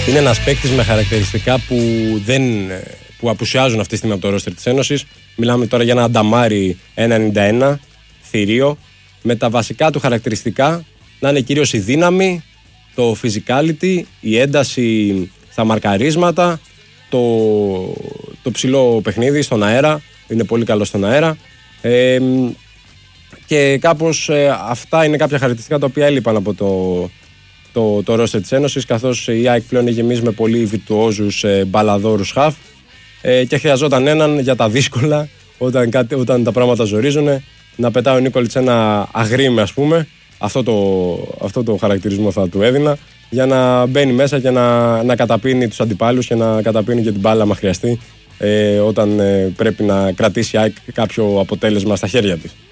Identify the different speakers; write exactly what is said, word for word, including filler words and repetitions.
Speaker 1: Είναι ένας παίκτης με χαρακτηριστικά που, δεν, που απουσιάζουν αυτή τη στιγμή από το ρόστερ της Ένωσης. Μιλάμε τώρα για ένα Ανταμάρι ένα ενενήντα ένα, θηρίο, με τα βασικά του χαρακτηριστικά να είναι κυρίως η δύναμη, το physicality, η ένταση στα μαρκαρίσματα, το, το ψηλό παιχνίδι στον αέρα, είναι πολύ καλό στον αέρα. Ε, και κάπως ε, αυτά είναι κάποια χαρακτηριστικά τα οποία έλειπαν από το, το, το ρόστερ της Ένωσης, καθώς η ΑΕΚ πλέον γεμίζει με πολύ βιρτουόζους ε, μπαλαδόρους χαφ ε, και χρειαζόταν έναν για τα δύσκολα όταν, κάτι, όταν τα πράγματα ζορίζουν, να πετάει ο Νίκολιτς ένα αγρίμι, ας πούμε. Αυτό το, αυτό το χαρακτηρισμό θα του έδινα, για να μπαίνει μέσα και να, να καταπίνει τους αντιπάλους και να καταπίνει και την μπάλα άμα χρειαστεί, ε, όταν ε, πρέπει να κρατήσει κάποιο αποτέλεσμα στα χέρια της.